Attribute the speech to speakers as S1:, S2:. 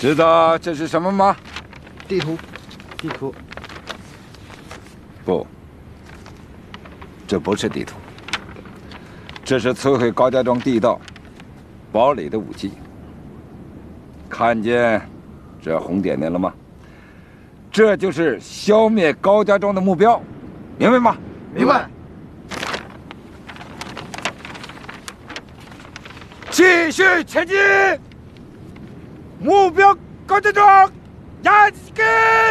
S1: 知道这是什么吗？
S2: 地图。
S3: 地图。
S1: 不，这不是地图，这是摧毁高家庄地道堡垒的武器。看见这红点点了吗？这就是消灭高家庄的目标，明白吗？
S2: 明白。
S1: 继续前进，目标高家庄，压根。